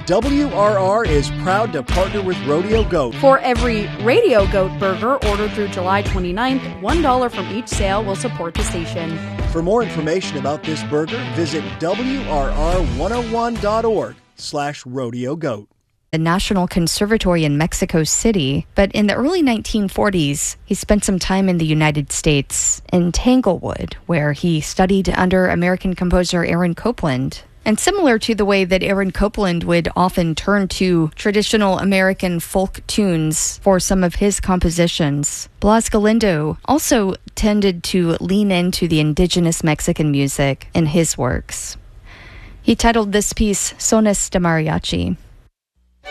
WRR is proud to partner with Rodeo Goat. For every Radio Goat burger ordered through July 29th, $1 from each sale will support the station. For more information about this burger, visit WRR101.org/Rodeo Goat. The National Conservatory in Mexico City, but in the early 1940s, he spent some time in the United States, in Tanglewood, where he studied under American composer Aaron Copland. And similar to the way that Aaron Copland would often turn to traditional American folk tunes for some of his compositions, Blas Galindo also tended to lean into the indigenous Mexican music in his works. He titled this piece Sones de Mariachi.